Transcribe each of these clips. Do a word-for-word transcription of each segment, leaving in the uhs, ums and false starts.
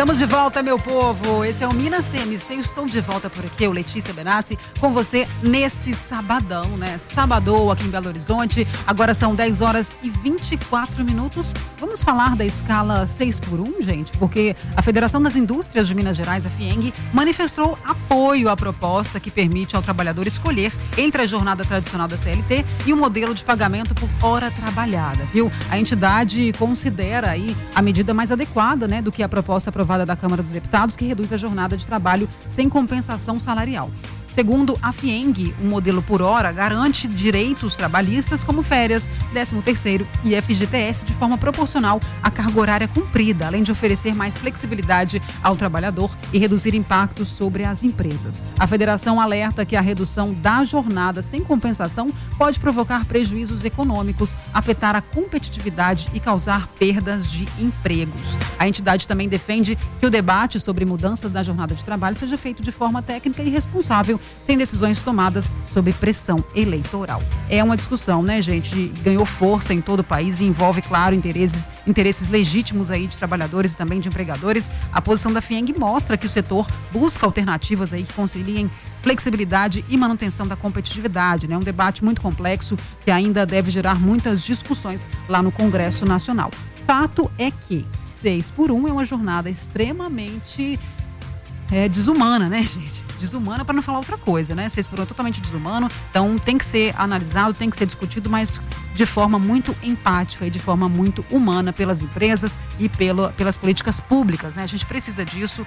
Estamos de volta, meu povo. Esse é o Minas T M C. Eu estou de volta por aqui, eu, Letícia Benassi, com você nesse sabadão, né? Sabadão aqui em Belo Horizonte. Agora são dez horas e vinte e quatro minutos. Vamos falar da escala seis por um, gente? Porque a Federação das Indústrias de Minas Gerais, a FIENG, manifestou apoio à proposta que permite ao trabalhador escolher entre a jornada tradicional da C L T e o modelo de pagamento por hora trabalhada, viu? A entidade considera aí a medida mais adequada, né, do que a proposta aprovada da Câmara dos Deputados, que reduz a jornada de trabalho sem compensação salarial. Segundo a FIENG, um modelo por hora garante direitos trabalhistas como férias, décimo terceiro e F G T S de forma proporcional à carga horária cumprida, além de oferecer mais flexibilidade ao trabalhador e reduzir impactos sobre as empresas. A federação alerta que a redução da jornada sem compensação pode provocar prejuízos econômicos, afetar a competitividade e causar perdas de empregos. A entidade também defende que o debate sobre mudanças na jornada de trabalho seja feito de forma técnica e responsável, sem decisões tomadas sob pressão eleitoral. É uma discussão, né, gente? Ganhou força em todo o país e envolve, claro, interesses, interesses legítimos aí de trabalhadores e também de empregadores. A posição da FIENG mostra que o setor busca alternativas aí que conciliem flexibilidade e manutenção da competitividade, né? Um debate muito complexo que ainda deve gerar muitas discussões lá no Congresso Nacional. Fato é que seis por um é uma jornada extremamente é, desumana, né, gente? Desumana para não falar outra coisa, né? seis por um é totalmente desumano, então tem que ser analisado, tem que ser discutido, mas de forma muito empática e de forma muito humana pelas empresas e pela, pelas políticas públicas, né? A gente precisa disso.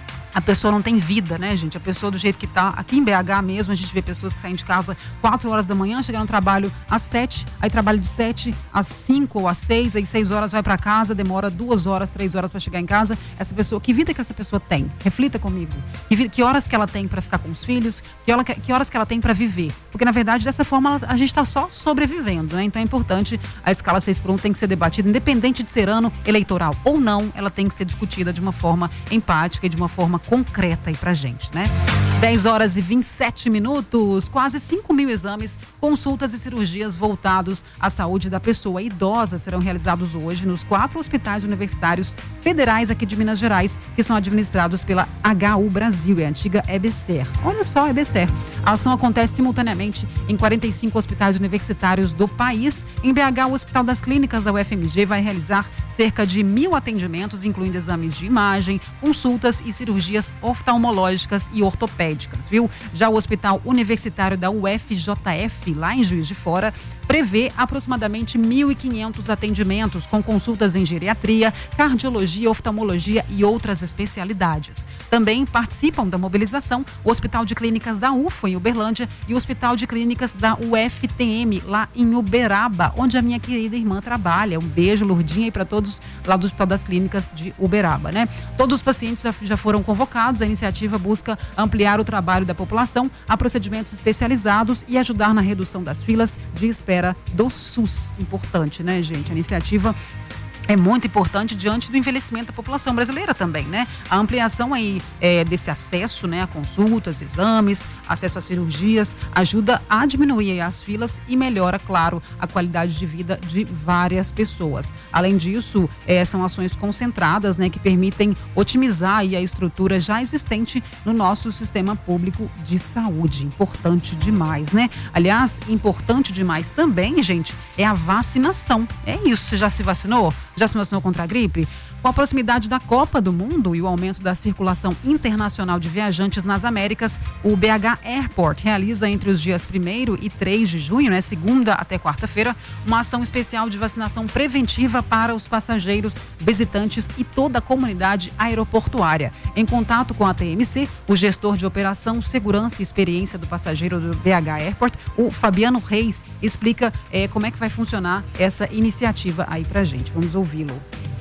A pessoa não tem vida, né, gente? A pessoa do jeito que tá, aqui em B H mesmo, a gente vê pessoas que saem de casa quatro horas da manhã, chegam no trabalho às sete, aí trabalha de sete às cinco ou às seis, aí seis horas vai para casa, demora duas horas, três horas para chegar em casa. Essa pessoa, que vida que essa pessoa tem? Reflita comigo. Que, vida, que horas que ela tem para ficar com os filhos? Que, hora, que horas que ela tem para viver? Porque, na verdade, dessa forma, ela, a gente está só sobrevivendo, né? Então é importante, a escala seis por um tem que ser debatida, independente de ser ano eleitoral ou não, ela tem que ser discutida de uma forma empática e de uma forma concreta aí pra gente, né? dez horas e vinte e sete minutos, quase cinco mil exames, consultas e cirurgias voltados à saúde da pessoa idosa serão realizados hoje nos quatro hospitais universitários federais aqui de Minas Gerais, que são administrados pela H U Brasil, é a antiga EBSER. Olha só, EBSER. A ação acontece simultaneamente em quarenta e cinco hospitais universitários do país. Em B H, o Hospital das Clínicas da U F M G vai realizar cerca de mil atendimentos, incluindo exames de imagem, consultas e cirurgias oftalmológicas e ortopédicas, viu? Já o Hospital Universitário da U F J F, lá em Juiz de Fora, prevê aproximadamente mil e quinhentos atendimentos, com consultas em geriatria, cardiologia, oftalmologia e outras especialidades. Também participam da mobilização o Hospital de Clínicas da U F O, em Uberlândia, e o Hospital de Clínicas da U F T M, lá em Uberaba, onde a minha querida irmã trabalha. Um beijo, Lourdinha, e para todos lá do Hospital das Clínicas de Uberaba, né? Todos os pacientes já, já foram convocados. A iniciativa busca ampliar o trabalho da população a procedimentos especializados e ajudar na redução das filas de espera do SUS. Importante, né, gente? A iniciativa é muito importante diante do envelhecimento da população brasileira também, né? A ampliação aí é, desse acesso, né, a consultas, exames, acesso a cirurgias, ajuda a diminuir as filas e melhora, claro, a qualidade de vida de várias pessoas. Além disso, é, são ações concentradas, né, que permitem otimizar aí a estrutura já existente no nosso sistema público de saúde. Importante demais, né? Aliás, importante demais também, gente, é a vacinação. É isso, você já se vacinou? Já se vacinou contra a gripe? Com a proximidade da Copa do Mundo e o aumento da circulação internacional de viajantes nas Américas, o B H Airport realiza entre os dias primeiro e três de junho, né, segunda até quarta-feira, uma ação especial de vacinação preventiva para os passageiros, visitantes e toda a comunidade aeroportuária. Em contato com a T M C, o gestor de operação, segurança e experiência do passageiro do B H Airport, o Fabiano Reis, explica é, como é que vai funcionar essa iniciativa aí pra gente. Vamos ouvi-lo.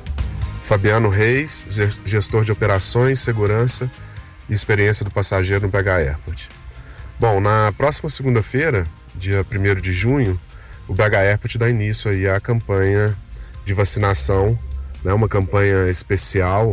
Fabiano Reis, gestor de operações, segurança e experiência do passageiro no B H Airport. Bom, na próxima segunda-feira, dia primeiro de junho, o B H Airport dá início aí à campanha de vacinação, né, uma campanha especial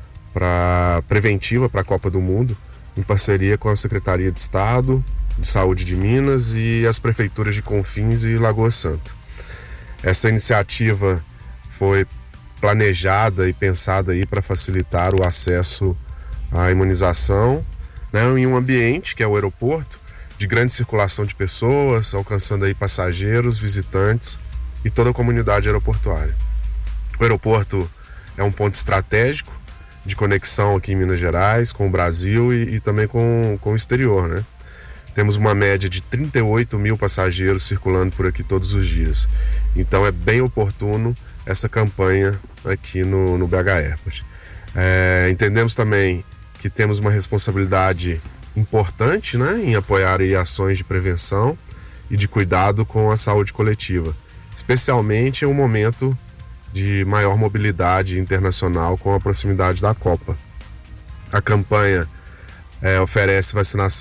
para preventiva para a Copa do Mundo, em parceria com a Secretaria de Estado de Saúde de Minas e as prefeituras de Confins e Lagoa Santa. Essa iniciativa foi planejada e pensada aí para facilitar o acesso à imunização, né, em um ambiente que é o aeroporto, de grande circulação de pessoas, alcançando aí passageiros, visitantes e toda a comunidade aeroportuária. O aeroporto é um ponto estratégico de conexão aqui em Minas Gerais, com o Brasil e, e também com, com o exterior, né? Temos uma média de trinta e oito mil passageiros circulando por aqui todos os dias. Então é bem oportuno essa campanha aqui no, no B H Airport. É, entendemos também que temos uma responsabilidade importante, né, em apoiar aí ações de prevenção e de cuidado com a saúde coletiva, especialmente em um momento de maior mobilidade internacional com a proximidade da Copa. A campanha é, oferece vacinação